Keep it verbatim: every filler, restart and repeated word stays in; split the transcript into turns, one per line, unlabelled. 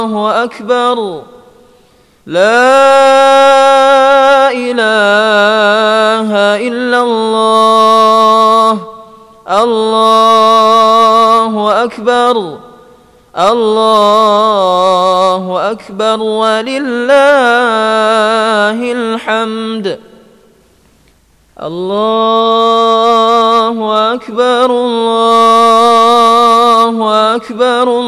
الله أكبر. لا إله إلا الله. الله أكبر. الله أكبر ولله الحمد. الله أكبر. الله أكبر.